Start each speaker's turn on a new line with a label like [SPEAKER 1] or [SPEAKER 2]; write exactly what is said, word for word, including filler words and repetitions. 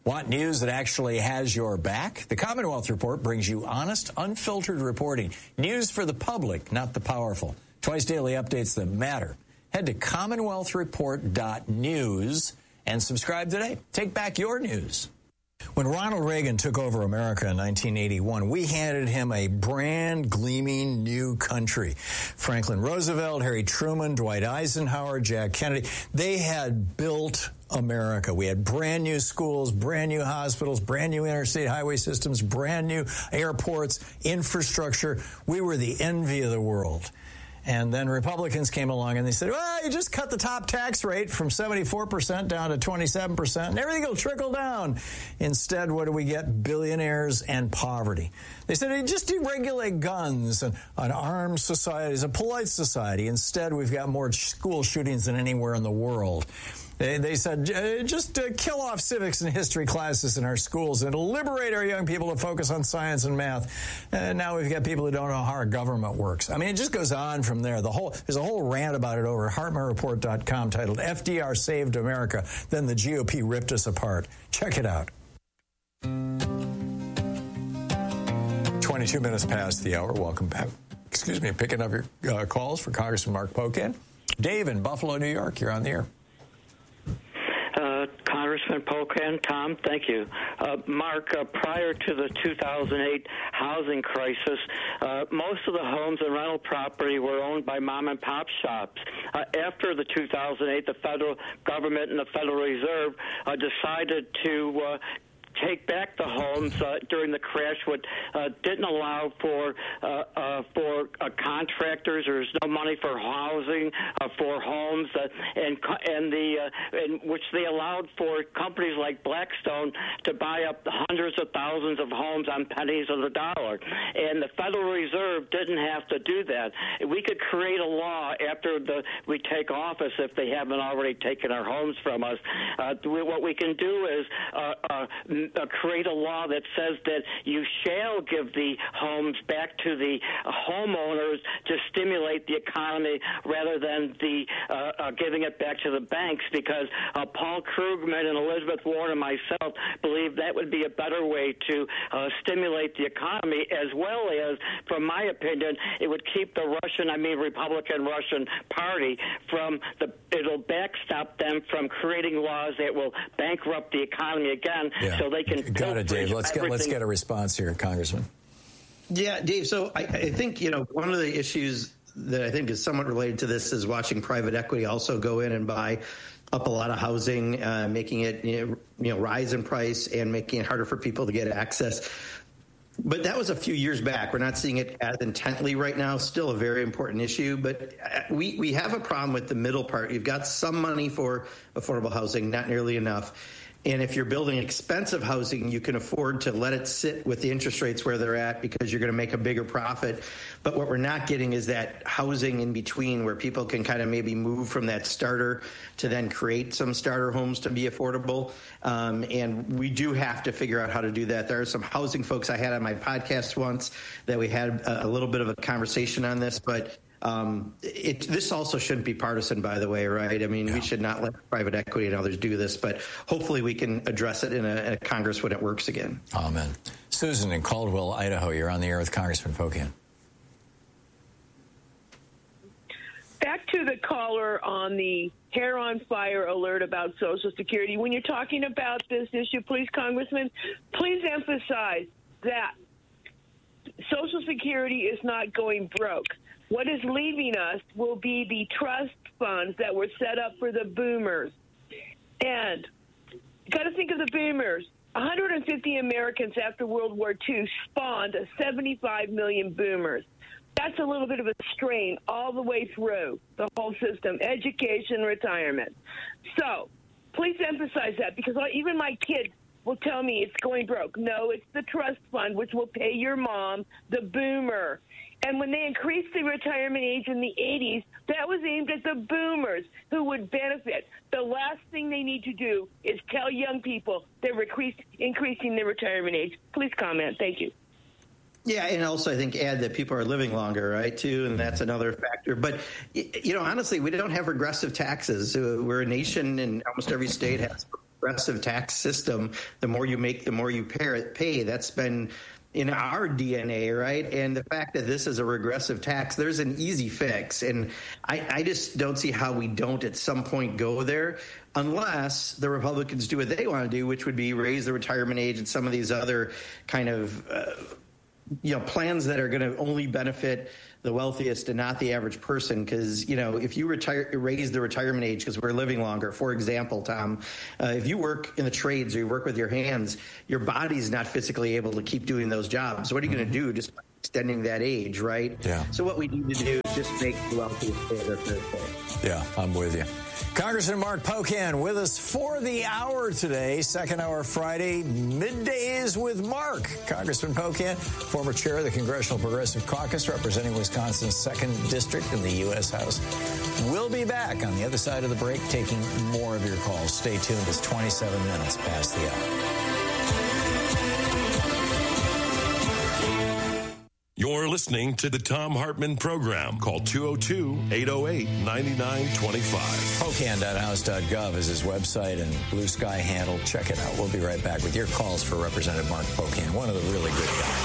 [SPEAKER 1] Want news that actually has your back? The Commonwealth Report brings you honest, unfiltered reporting. News for the public, not the powerful. Twice daily updates that matter. Head to commonwealth report dot news and subscribe today. Take back your news. When Ronald Reagan took over America in nineteen eighty-one, we handed him a brand gleaming new country. Franklin Roosevelt, Harry Truman, Dwight Eisenhower, Jack Kennedy, they had built America. We had brand new schools, brand new hospitals, brand new interstate highway systems, brand new airports, infrastructure. We were the envy of the world. And then Republicans came along and they said, well, you just cut the top tax rate from seventy-four percent down to twenty-seven percent and everything will trickle down. Instead, what do we get? Billionaires and poverty. They said, hey, just deregulate guns and an armed society is a polite society. Instead, we've got more school shootings than anywhere in the world. They, they said, just uh, kill off civics and history classes in our schools and liberate our young people to focus on science and math. And now we've got people who don't know how our government works. I mean, it just goes on from there. The whole There's a whole rant about it over at Hartman Report dot com titled F D R Saved America, Then the G O P Ripped Us Apart. Check it out. twenty-two minutes past the hour. Welcome back. Excuse me, picking up your uh, calls for Congressman Mark Pocan. Dave in Buffalo, New York, you're on the air.
[SPEAKER 2] Uh, Congressman Pocan, Tom, thank you. Uh, Mark, uh, prior to the two thousand eight housing crisis, uh, most of the homes and rental property were owned by mom and pop shops. Uh, after the two thousand eight, the federal government and the Federal Reserve uh, decided to uh, take back the homes uh, during the crash, what uh, didn't allow for uh, uh, for uh, contractors. There's no money for housing, uh, for homes, uh, and and the uh, in which they allowed for companies like Blackstone to buy up hundreds of thousands of homes on pennies of the dollar. And the Federal Reserve didn't have to do that. We could create a law after the we take office, if they haven't already taken our homes from us. Uh, we, what we can do is uh, uh, Uh, create a law that says that you shall give the homes back to the homeowners to stimulate the economy rather than the uh, uh, giving it back to the banks, because uh, Paul Krugman and Elizabeth Warren and myself believe that would be a better way to uh, stimulate the economy, as well as, from my opinion, it would keep the Russian, I mean Republican Russian Party from the, it'll backstop them from creating laws that will bankrupt the economy again.
[SPEAKER 1] Yeah.
[SPEAKER 2] So they can
[SPEAKER 1] got it, Dave. Let's get let's get a response here, Congressman.
[SPEAKER 3] Yeah, Dave. So I, I think you know one of the issues that I think is somewhat related to this is watching private equity also go in and buy up a lot of housing, uh, making it you know, you know rise in price and making it harder for people to get access. But that was a few years back. We're not seeing it as intently right now. Still a very important issue. But we, we have a problem with the middle part. You've got some money for affordable housing, not nearly enough. And if you're building expensive housing, you can afford to let it sit with the interest rates where they're at because you're going to make a bigger profit. But what we're not getting is that housing in between where people can kind of maybe move from that starter to then create some starter homes to be affordable. Um, and we do have to figure out how to do that. There are some housing folks I had on my podcast once that we had a, a little bit of a conversation on this, but Um, it, this also shouldn't be partisan, by the way, right? I mean, yeah. we should not let private equity and others do this, but hopefully we can address it in a, in a Congress when it works again.
[SPEAKER 1] Amen. Susan in Caldwell, Idaho, you're on the air with Congressman Pocan.
[SPEAKER 4] Back to the caller on the hair on fire alert about Social Security. When you're talking about this issue, please, Congressman, please emphasize that Social Security is not going broke. What is leaving us will be the trust funds that were set up for the boomers. And you got to think of the boomers. one hundred fifty Americans after World War Two spawned seventy-five million boomers. That's a little bit of a strain all the way through the whole system, education, retirement. So please emphasize that, because even my kids will tell me it's going broke. No, it's the trust fund, which will pay your mom, the boomer. And when they increased the retirement age in the eighties, that was aimed at the boomers who would benefit. The last thing they need to do is tell young people they're increasing their retirement age. Please comment. Thank you.
[SPEAKER 3] Yeah, and also I think add that people are living longer, right, too, and that's another factor. But, you know, honestly, we don't have regressive taxes. We're a nation, and almost every state has regressive tax system. The more you make, the more you pay. That's been in our D N A, right? And the fact that this is a regressive tax, there's an easy fix. And I, I just don't see how we don't at some point go there, unless the Republicans do what they want to do, which would be raise the retirement age and some of these other kind of uh, you know, plans that are going to only benefit the wealthiest and not the average person. Because, you know, if you retire, raise the retirement age because we're living longer, for example, Tom, uh, if you work in the trades or you work with your hands, your body's not physically able to keep doing those jobs. So what are you going to do? Just extending that age, right?
[SPEAKER 1] Yeah.
[SPEAKER 3] So what we need to do is just make the wealthiest pay their fair pay.
[SPEAKER 1] Yeah, I'm with you. Congressman Mark Pocan with us for the hour today, second hour Friday, middays with Mark. Congressman Pocan, former chair of the Congressional Progressive Caucus, representing Wisconsin's second District in the U S House. We'll be back on the other side of the break, taking more of your calls. Stay tuned. It's twenty-seven minutes past the hour.
[SPEAKER 5] You're listening to the Thom Hartmann Program. Call two oh two, eight oh eight, nine nine two five.
[SPEAKER 1] Pocan dot house dot gov is his website and Blue Sky handle. Check it out. We'll be right back with your calls for Representative Mark Pocan, one of the really good guys.